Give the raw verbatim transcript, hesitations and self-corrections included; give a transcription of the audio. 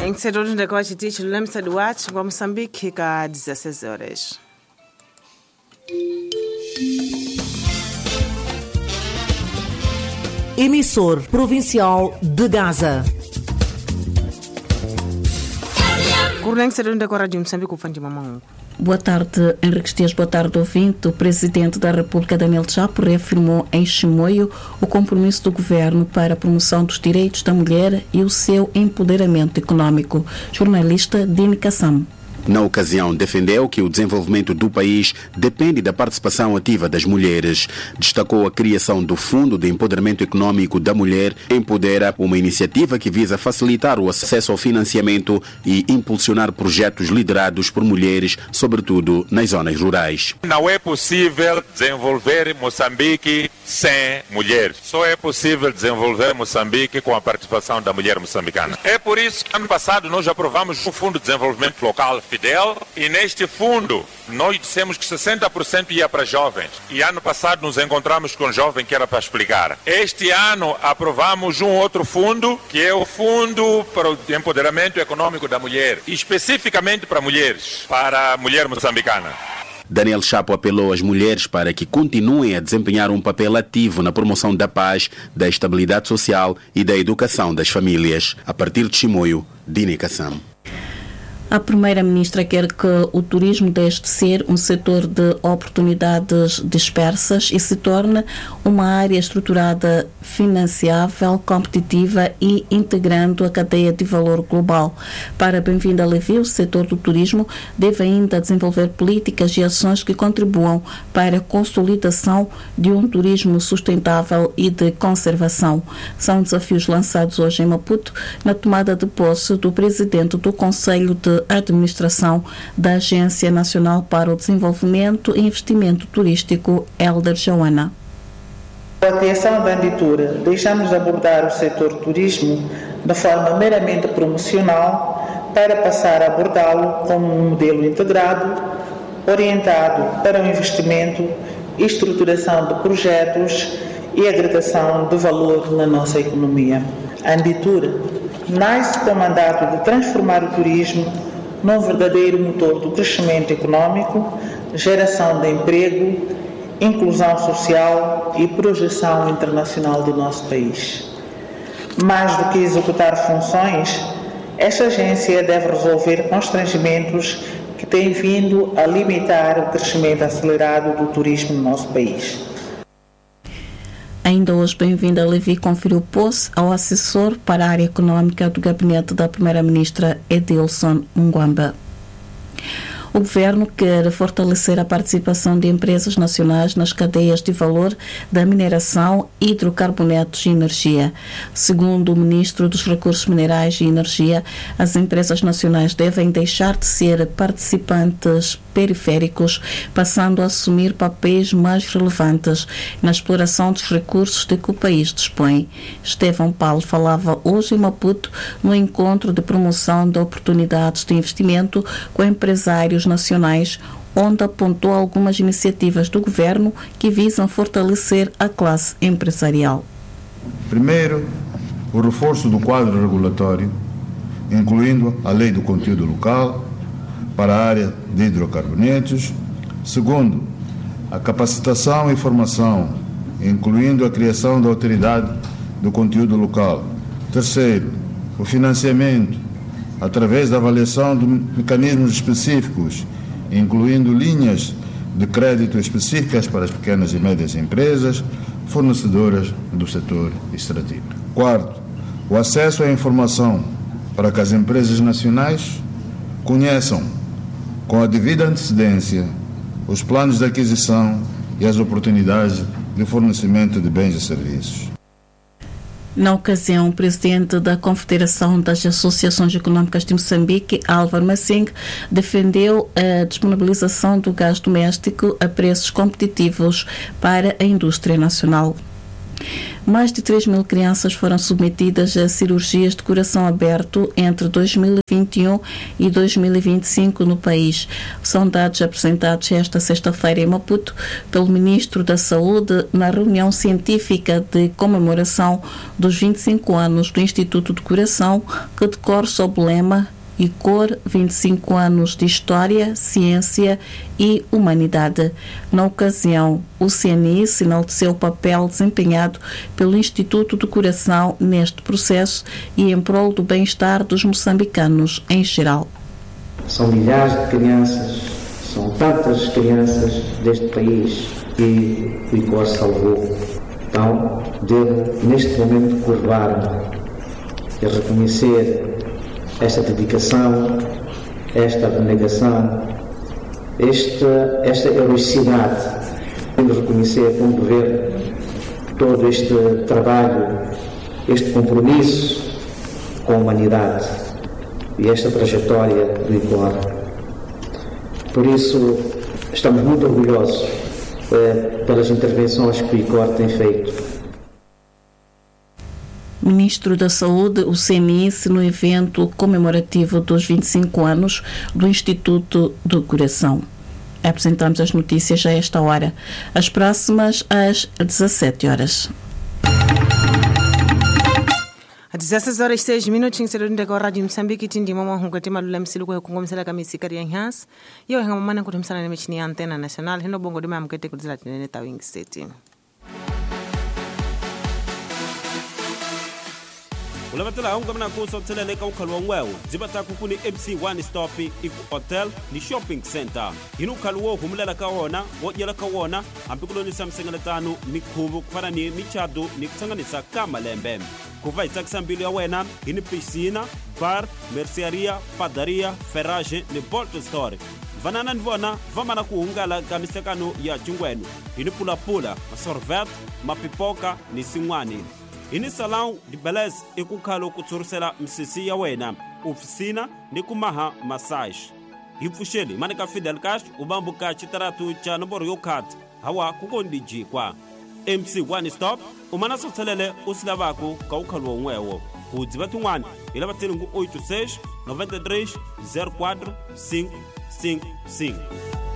Em Cerro de Cote Tich, Lemsa Duarte, com Moçambique, às dezesseis horas. Emissor provincial de Gaza. Curleng Cerro de Cote de Moçambique, o Fandi Mamão. Boa tarde, Henrique Dias. Boa tarde, ouvinte. O Presidente da República, Daniel Chapo, reafirmou em Chimoio o compromisso do Governo para a promoção dos direitos da mulher e o seu empoderamento econômico. Jornalista Dini Kassam. Na ocasião, defendeu que o desenvolvimento do país depende da participação ativa das mulheres. Destacou a criação do Fundo de Empoderamento Econômico da Mulher Empodera, uma iniciativa que visa facilitar o acesso ao financiamento e impulsionar projetos liderados por mulheres, sobretudo nas zonas rurais. Não é possível desenvolver Moçambique sem mulheres. Só é possível desenvolver Moçambique com a participação da mulher moçambicana. É por isso que ano passado nós aprovamos o Fundo de Desenvolvimento Local Fidel, e neste fundo nós dissemos que sessenta por cento ia para jovens, e ano passado nos encontramos com um jovem que era para explicar. Este ano aprovamos um outro fundo, que é o Fundo para o Empoderamento Econômico da Mulher, especificamente para mulheres, para a mulher moçambicana. Daniel Chapo apelou às mulheres para que continuem a desempenhar um papel ativo na promoção da paz, da estabilidade social e da educação das famílias. A partir de Chimoio, Dini Kassam. A Primeira-Ministra quer que o turismo deixe de ser um setor de oportunidades dispersas e se torne uma área estruturada, financiável, competitiva e integrando a cadeia de valor global. Para Bem-vinda Levi, o setor do turismo deve ainda desenvolver políticas e ações que contribuam para a consolidação de um turismo sustentável e de conservação. São desafios lançados hoje em Maputo na tomada de posse do presidente do Conselho de Administração da Agência Nacional para o Desenvolvimento e Investimento Turístico, Helder Joana. Com a criação da Anditura, deixamos de abordar o setor turismo de forma meramente promocional para passar a abordá-lo como um modelo integrado, orientado para o investimento, estruturação de projetos e agregação de valor na nossa economia. A Anditura nasce com o mandato de transformar o turismo num verdadeiro motor do crescimento econômico, geração de emprego, inclusão social e projeção internacional do nosso país. Mais do que executar funções, esta agência deve resolver constrangimentos que têm vindo a limitar o crescimento acelerado do turismo no nosso país. Ainda hoje, Bem-vinda Levi conferiu posse ao assessor para a área econômica do gabinete da Primeira-Ministra Edilson Mungwamba. O Governo quer fortalecer a participação de empresas nacionais nas cadeias de valor da mineração, hidrocarbonetos e energia. Segundo o Ministro dos Recursos Minerais e Energia, as empresas nacionais devem deixar de ser participantes periféricos, passando a assumir papéis mais relevantes na exploração dos recursos de que o país dispõe. Estevão Paulo falava hoje em Maputo no encontro de promoção de oportunidades de investimento com empresários nacionais, onde apontou algumas iniciativas do Governo que visam fortalecer a classe empresarial. Primeiro, o reforço do quadro regulatório, incluindo a lei do conteúdo local para a área de hidrocarbonetos. Segundo, a capacitação e formação, incluindo a criação da autoridade do conteúdo local. Terceiro, o financiamento, através da avaliação de mecanismos específicos, incluindo linhas de crédito específicas para as pequenas e médias empresas fornecedoras do setor extrativo. Quarto, o acesso à informação para que as empresas nacionais conheçam com a devida antecedência os planos de aquisição e as oportunidades de fornecimento de bens e serviços. Na ocasião, o presidente da Confederação das Associações Econômicas de Moçambique, Álvaro Massing, defendeu a disponibilização do gás doméstico a preços competitivos para a indústria nacional. Mais de três mil crianças foram submetidas a cirurgias de coração aberto entre dois mil e vinte e um e dois mil e vinte e cinco no país. São dados apresentados esta sexta-feira em Maputo pelo Ministro da Saúde na reunião científica de comemoração dos vinte e cinco anos do Instituto do Coração, que decorre sob o lema I C O R, vinte e cinco anos de História, Ciência e Humanidade. Na ocasião, o C N I enalteceu o papel desempenhado pelo Instituto do Coração neste processo e em prol do bem-estar dos moçambicanos em geral. São milhares de crianças, são tantas crianças deste país que o I C O R salvou. Então, devo neste momento curvar-me e reconhecer esta dedicação, esta abnegação, esta, esta heroicidade, de reconhecer como governo todo este trabalho, este compromisso com a humanidade e esta trajetória do I C O R. Por isso, estamos muito orgulhosos eh, pelas intervenções que o I C O R tem feito. Ministro da Saúde, o C N I, no evento comemorativo dos vinte e cinco anos do Instituto do Coração. Apresentamos as notícias a esta hora. As próximas às dezassete horas. Às dezesseis horas e seis minutos, em Serão da Rádio Moçambique, tindi mama hunga tema lula msilu kwa kungomsela kama isikari yanhas. Yo hanga mamana kutumsana na mechini ya antena national. Hendo bongo dima mkete kudizala tinene tawing state. ulavatela aunga mna kuso tselele ka ukhalwa ngwewo zibata kukuni M C one stop iku hotel ni shopping center inu khalwo humulela ka wona wojela ka wona ampikuloni samsengela tanu ni khuvu kufana ni michado ni kutsanganisa kama lembe kuva itsakisa mbili ya wena ini piscina bar merceria padaria ferrage ni bolt store vanana nivona vamana kuhungala ka misekano ya jingwenu ini pulapula masorvet mapipoka ni sinwani ini salão de beleza e kukhalo kutsurisela msisi ya wena oficina ni kumaha massage hipfuxeli maneka Fidel Castro ubambu ka chitaratu cha nomboro yo khati hawa kukondijikwa M C one stop umana sothelele usilavako ka ukhalo ngwewo udziva tin'wana hi lava tselingu oito seis nove três zero quatro cinco cinco cinco.